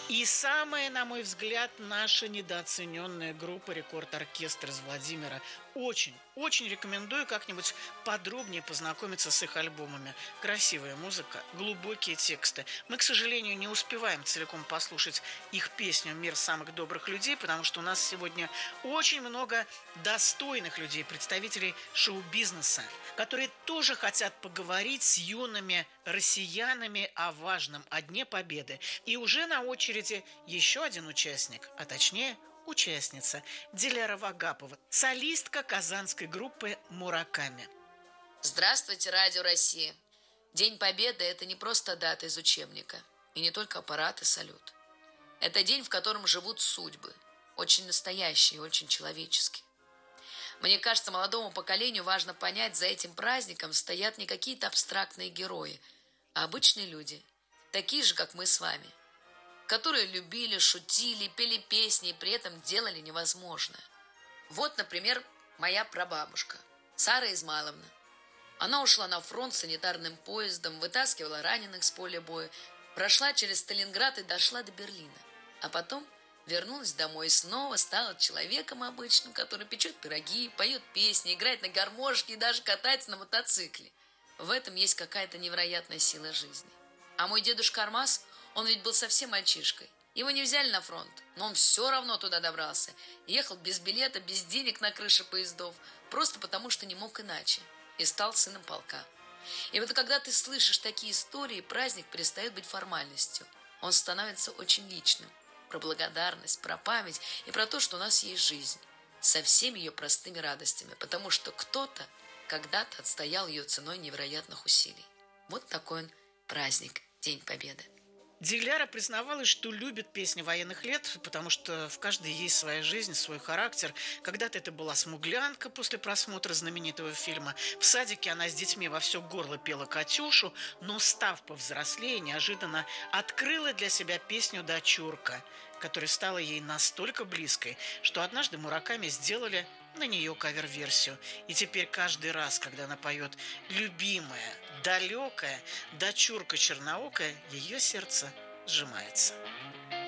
И самая, на мой взгляд, наша недооцененная группа «Рекорд-оркестр» из Владимира. Очень, очень рекомендую как-нибудь подробнее познакомиться с их альбомами. Красивая музыка, глубокие тексты. Мы, к сожалению, не успеваем целиком послушать их песню «Мир самых добрых людей», потому что у нас сегодня очень много достойных людей, представителей шоу-бизнеса, которые тоже хотят поговорить с юными россиянами о важном, о Дне Победы. И уже на очереди еще один участник, а точнее участница Диляра Вагапова, солистка казанской группы «Мураками». Здравствуйте, Радио России. День Победы – это не просто дата из учебника. И не только парад и салют. Это день, в котором живут судьбы. Очень настоящие, очень человеческие. Мне кажется, молодому поколению важно понять, за этим праздником стоят не какие-то абстрактные герои, а обычные люди, такие же, как мы с вами, которые любили, шутили, пели песни и при этом делали невозможное. Вот, например, моя прабабушка, Сара Измайловна. Она ушла на фронт санитарным поездом, вытаскивала раненых с поля боя, прошла через Сталинград и дошла до Берлина. А потом вернулась домой и снова стала человеком обычным, который печет пироги, поет песни, играет на гармошке и даже катается на мотоцикле. В этом есть какая-то невероятная сила жизни. А мой дедушка Армаз, он ведь был совсем мальчишкой. Его не взяли на фронт, но он все равно туда добрался. Ехал без билета, без денег на крыше поездов, просто потому что не мог иначе. И стал сыном полка. И вот когда ты слышишь такие истории, праздник перестает быть формальностью. Он становится очень личным. Про благодарность, про память и про то, что у нас есть жизнь. Со всеми ее простыми радостями. Потому что кто-то когда-то отстоял ее ценой невероятных усилий. Вот такой он праздник, День Победы. Диляра признавалась, что любит песни военных лет, потому что в каждой есть своя жизнь, свой характер. Когда-то это была смуглянка после просмотра знаменитого фильма. В садике она с детьми во все горло пела «Катюшу», но, став повзрослее, неожиданно открыла для себя песню «Дочурка», которая стала ей настолько близкой, что однажды Мураками сделали на нее кавер-версию. И теперь каждый раз, когда она поет любимая, далекая, дочурка черноокая, ее сердце сжимается.